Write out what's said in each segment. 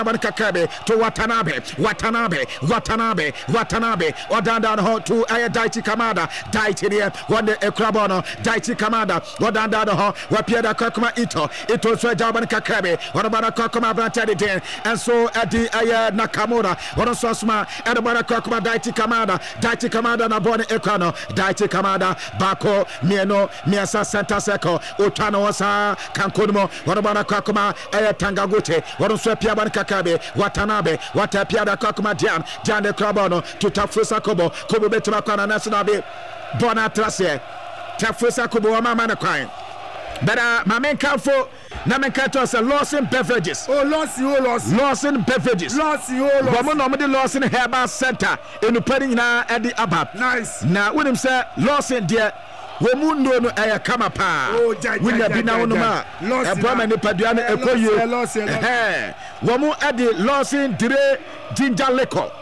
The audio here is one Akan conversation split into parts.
Kakabe to Watanabe or down ho to Daichi Kamada Daichi there one the Ekrabono Daichi Kamada or down ho Wapieda Kakuma Ito so Jaban Kakabe what about Kakuma Brantadi and so at the Nakamura or Sosma and about Kakuma Daichi Kamada na Boni Ekrano Daichi Kamada Bako Mieno Miasa Santa Seco Utano Wasa Kankuno what about Kakuma Tangagote what so Piaban Kakabe Watanabe Watapiada Kakuma Jan the Krabono to Tafusa Kobo Betumakana Nationabe Bonatrase Tafusa Kobo Mamana crying. But my main for Namenkatos Lawson Beverages. Lawson Beverages. Woman normally Lawson Herbal Center in the Penning at the Abab. Nice. Now, when him say Lawson, dear. Womundo no aya kama pa winya bi na wonoma abama ne paduane ekoye womu ade Lawson dire ginger liquor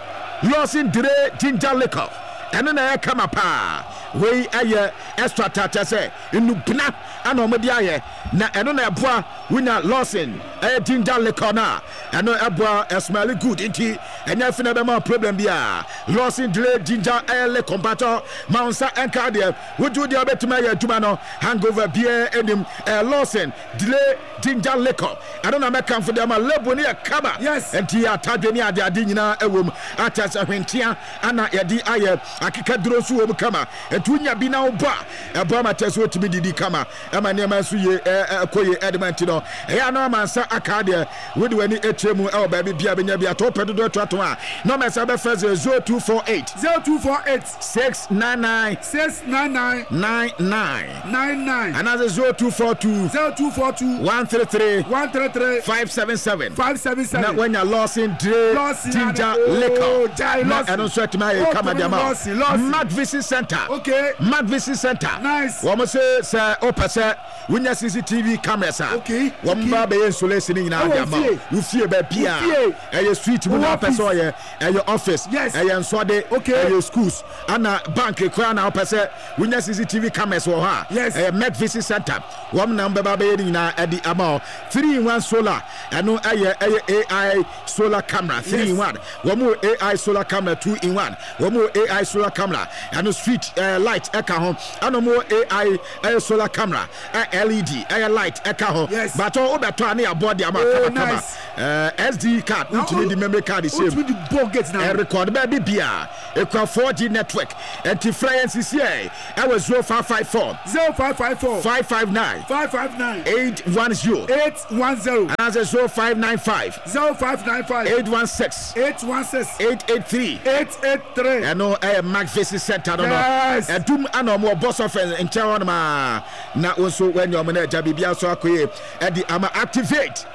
eno na aya kama pa we aye extra tata say inubna ana omodi aye na eno na eboa winya Lawson ginger liquor na eno eboa smell good inti enya fina be ma problem bia Lawson dire ginger liquor compato maunsa enka de wodu de obetuma ya aduma no hangover bia enim Lawson dire ginger liquor eno na make am for dem label ne kama enti atadwe ne ade nyina ewom atasa hwentia ana yedi aye akika drosu wo kama etunya bi na oba ebo mateso otimi didi kama ama ne ma so ye koye ediment no ya no mansa akade wodi wani etremu e oba bia benya bia to pedodo to a no me say be first 0248 699 99 another 0242 133 577 na when you Lawson ginger liquor and also to my kama diama Mad Visit Center. Okay. Mad Visit Center. Nice. Woman say opasa winya CCTV cameras. Okay. Wamba be insulation in our diama. You fear be pia. Your street mu na person your office. Yes. Your nswade. Okay. Your schools. Ana bank kra na opasa winya CCTV cameras wo ha. Yes. Mad Visit Center. Wom na mbeba be na edi ama 3-in-1 solar. Eno AI solar camera 3-in-1. Womu AI solar camera 2-in-1. Womu AI solar camera and street light eka ho and more AI solar camera LED light eka ho but all obeto ani aboard the camera SD card ultimate the memory card is same the bucket now record be bia e 4G network anti-friends is here I was 0554 559 810 and as 0595 816 883 and no Mac Visit Center no edum ana mo boss of en chairman ma na also when your manager bibia so akoye e di ama activate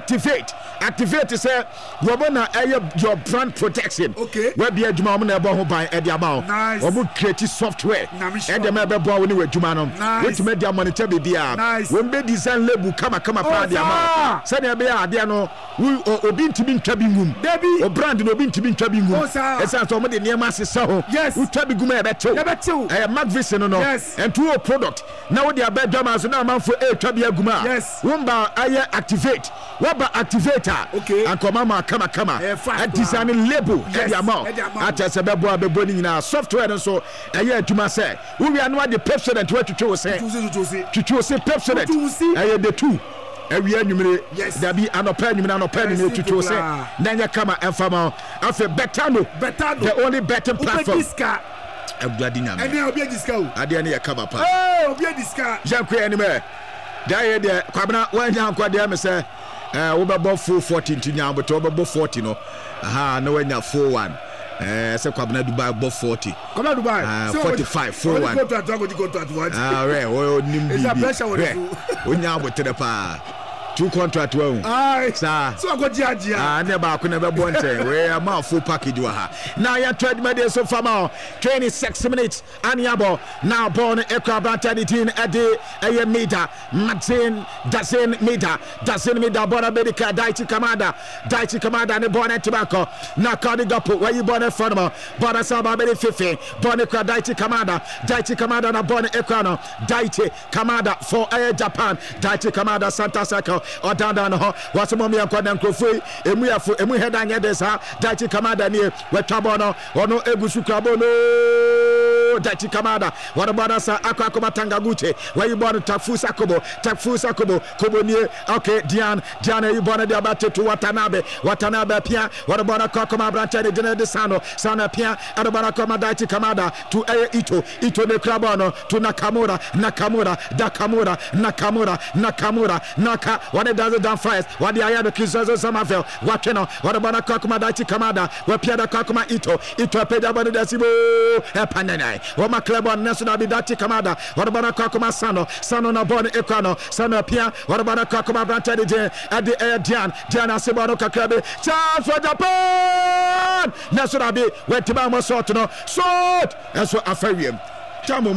say wobona your brand protection we be aduma mo na ebo ho ban e di ama obo create software e dem e be bo woni waduma no we to media monitor bibia we be design label kama pa di ama say na be ade no obi ntimi ntwa bi ngum o brand no obi ntimi ntwa bi ngum esa so mo de niam asesa ho utwa bi gum e betew Mac Visit no and to product now we dey abedama so na manfo twa bi aguma womba aye activate waba activator and komama kama and design label e di amount atese bebo abebo ni nyina software no so aye aduma say we anu the Pepsodent we twetwe say Pepsodent aye the two ewi anwumire dabi anopa anwumire tutu say nanya kama enfama afa betano the only betting platform abdadi nyame ene obi diska o ade ne yakaba pa obi diska jankwe anime daye de kwabna wanya nkwade me say wo bebo 440 ntinya but wo bebo 40 no na wanya 41 se kwabna Dubai bo 40 kwabna Dubai 45 41 re o nimbi is a pressure onya abotere pa two contract one sir so go jiajia ne ba ko ne be bonte we am full package wa ha now ya trade media so far now 26 minutes aniabo now born ekrabanta the team ade eye meter Martin dozen meter born America Daichi Kamada ne born tobacco na kadi gapo where you born from born saba be 50 born Daichi Kamada na born ekrano Daichi Kamada for Japan Daichi Kamada Santa Sako ɔdandan ho wasomom yɛnkɔ na nkrofoi emu head anya desa Daichi Kamada ni wetwa bɔ no ɔno egusu krabo no Daichi Kamada wadabana sa akwa Tangaguchi wayi bɔ no Tafusa Kobo nie okay Dian yi bɔ no de abate to Watanabe pia wadabana kakoma branche de Jene de Sano pia adabana koma Daichi Kamada to Ito ne krabo no to Nakamura Naka what it does down first what the aya the Kizozo Samavel watching what about a Kakuma Daichi Kamada where Pierre Kakuma Ito Peda Bani Dasibo Pananai what my club on National Daichi Kamada what about a Kakuma Sano na born Econo Sano Pia what about a Kakuma Brantadi at the air Diana Sibano Kakabe chance for Japan National Be where Tibama Sotono Sort that's what Afarium All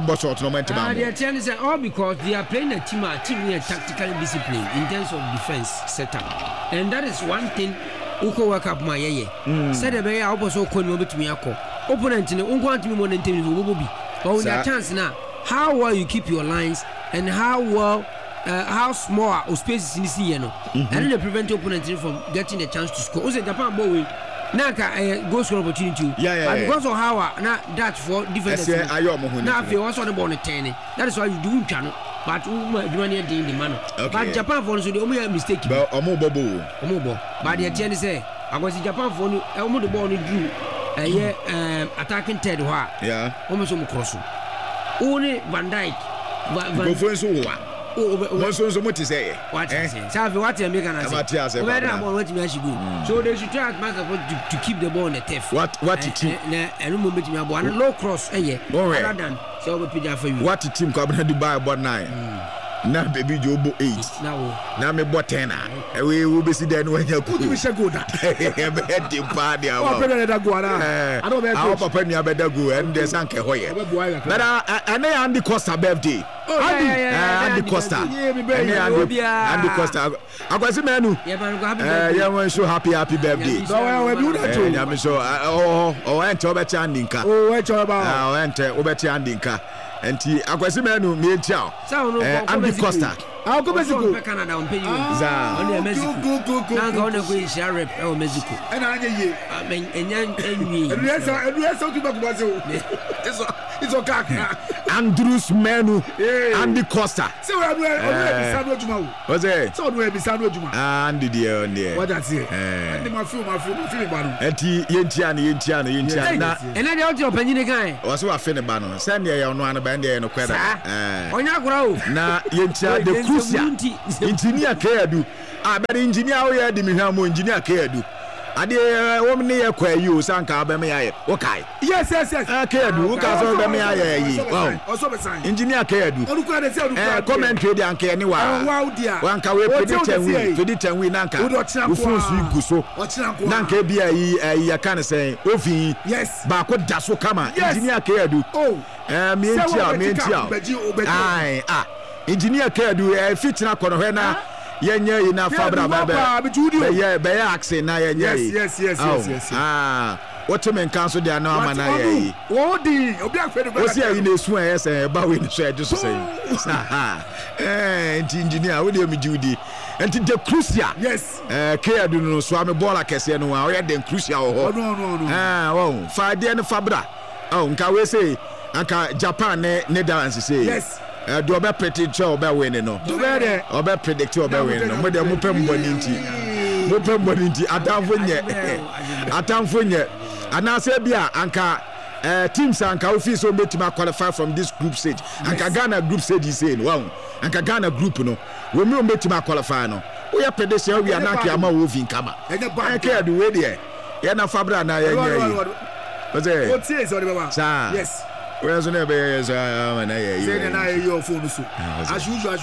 because they are playing a team tactically disciplined in terms of defense setup, and that is one thing. Uko work up my said a bear also call me to me opponent in the want me more than but with a chance now. How well you keep your lines and how small or spaces in the sea, and then prevent your opponent from getting a chance to score. Also, Japan boy. Naka goal score opportunity. Because of how that's for defense. Now if you also the ball 10, that is why you do channel. But you money in the man. But Japan for the only mistake. But But the chance say I was in Japan for the ball drew attacking Ted almost cross. Only Van Dijk. So much to say. What you make an answer? So they should try as much as to keep the ball on the turf. What team? And low cross, rather than so we put for you. What team come to Dubai about 9? Now baby Jobo 8. Now me bought 10. We will be see then when you put me go that. Party. I don't know. Our papa never better go and there's Anke Hoye. But I Andy Costa birthday. Andy Costa. Andy Costa. I was a man who yeah, so happy birthday. So I do that. I'm sure. Oh, and Tobet Andinka. Oh, and Obet Andinka. And I was a man who made chow. Andy Costa. I'll go to Canada on pay you. Only a Mexico. Now go on a way, Sheriff or Mexico. And I mean, and it's okay. Andrews Menu, Andy Costa. So I'm was it? So we be Sandwich. Andy dear. What that's it? And my film, and Yentiana. And I don't your opinion again. Was what Finny Bannon. Send you on one band there no credit. On your grow. Now, Yentia, the Crucia. Engineer Keadu. I bet engineer, we had the Mihamo engineer Keadu. I did woman near where you sanka be me okay. Yes. Keadu, Caso be me engineer Keadu. Commentary the anke anywhere. Wow, dear. One can we predict and we nanka. Ufusu Nanke be a can say, Ofi, yes, Bako Daso Kama, engineer Keadu. Oh, me. Aye, engineer Keadu, feature corner. Yenye ina fabra be axe na yenye. Yes. What men cancel their no man na ye. Odi, obi afedo ba. O si ayi na esu an say ba we ni so eju so say. Engineer, we dey me Judy. Enti the crucial. Yes. Keadu no so am ball akese no wa, o ye den crucial ho. No. Wo, fa de no fabra. Nka we say, anka Japan ne Netherlands say. Yes. Do obe predict obe win no. Obe predict obe win no. Mo de mo pem boni nti atamfo nye anase bia anka teams anka ofi so betima qualify from this group stage. Anka Ghana group stage is saying wow. Anka Ghana group no. We me betima qualify no. We prediction we anaka ama wo fin kama. Anka do we there. Ya na fabra na ya nye. What say so baba? Yes. Where's the neighbor? Yes, I say na your phone so. As usual.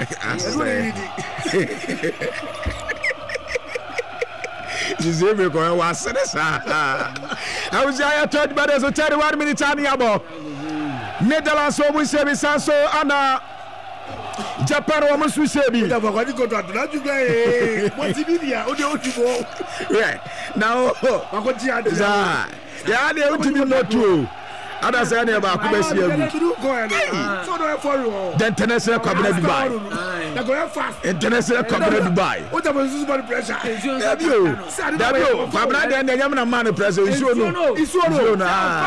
Jizebe ko wa senesa. I was I third but there's a 31 minutes on yabo. Netherlands so we say Sanso ana Japan wo musu sebi. Da ba ko to na ju gbe what media o de ojubo. Yeah. Now ko ti ada. Ya de o ti bi moto. Ada say na ba ku be sia gu. So do e for you. Den tenese kwabena Dubai. international company Dubai. What about super pressure? Dabio, Fabra de Yamana man pressure. Isuno.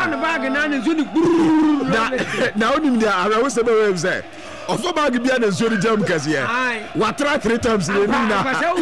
Now, I was about say. Ofo bag bia na zori jam kase ye. Watra 3 times le ni na.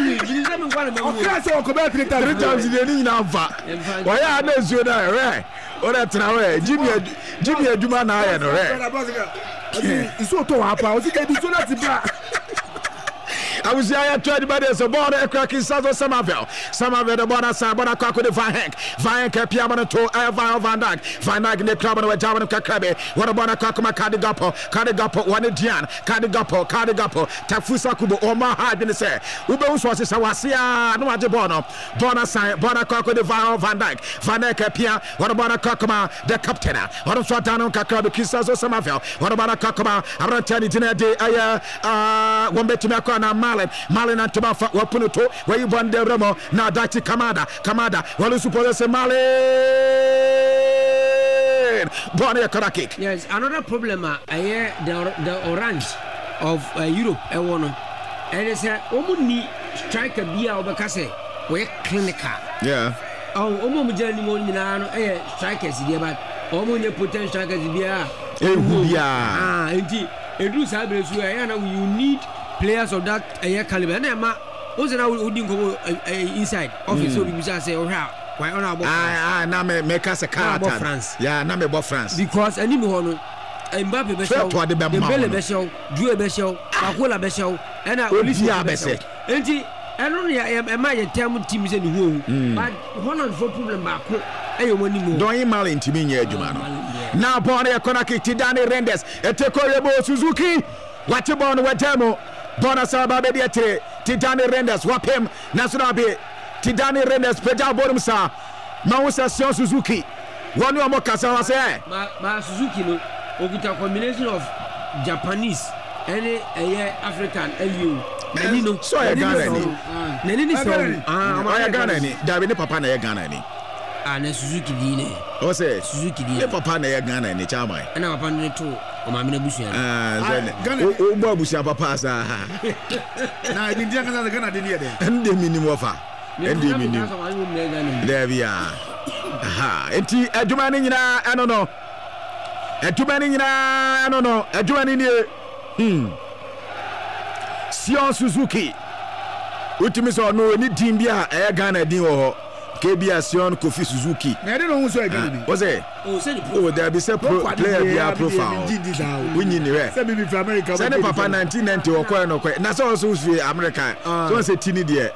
Three times le ni na mfa. Wa ya na zori na re. Ora tra we. Jimmy aduma na aye no re. Isu to wa pa. O si ke bi so na ti bra. I was here to anybody as a border a crack in South Somerville. Somerville, the border, Sabana Cock with the Van Hank, Piamano to Van Dyke, Van Dyke in the club and a German of Kakabe. What about a Kakuma Cardigapo, one Dian, Cardigapo, Tafusa Kubo, or Maha didn't say. Ubos was his Awasia, no Ajabono, Bona Cock with the Van Dyke, Pia, what about a Kakuma, the captain, what of Sotano Kakabe, Kisas of Somerville, what about a Kakuma, I'm not telling you today, one bet to make on Malin and Tobafa Wapunuto, where you born the Remo, now Dati Kamada, what is supposed to say Malin? Bonnie Karaki. Yes, another problem, the orange of Europe, and it's a Omuni striker Bia Obacase, we're clinical. Yeah. Oh, Omujani Monino, strikers, but Omuni potential strikers, indeed, it do Sabres, you need players of that caliber. And Emma was an old inside office, so we say, oh, why on our now make us a car about France. Yeah, now about France. Because any more Mbappe Beshel, Dembele Beshel, Due Beshel, Pakola Beshel, and I will see Beshel. And I don't know, I tell teams in the home, but one of the problem back. Don't Malin to me, Jumano. Now, Bonnie Konaki, Tidani Rendes, Etekoyabo Suzuki, what you born with Temo. Bonasaba Bediate, Tidani Renders, Wapem, Nasurabe, Tidani Renders, Peja Borumsa, Mausa Sion Suzuki. One more Casa say, but Suzuki, no, with a combination of Japanese, any African, LU. Nenino, so I got I got any, Davide Papa Ghana. And Suzuki Dine. O say Suzuki Dine. Papa Ghana ni chama. And our partner too. O mamina busia. O busia papa sa. Na di dia kana Ghana de ne de. Ende minimum ofa. Ende minimum. There we are. Aha. Enti adwuma ni nyina eno no. Adwuma ni nyina eno no. Adwuma ni nie. Sion Suzuki. Utimi so no ni din bia e Ghana din wo ho. KBA Sion Kofi Suzuki. I don't know who's going. Was it? Oh, there be a player their profile. We need to say maybe for America. Send Papa 1990 or Kono. That's also America. So I say Tini there.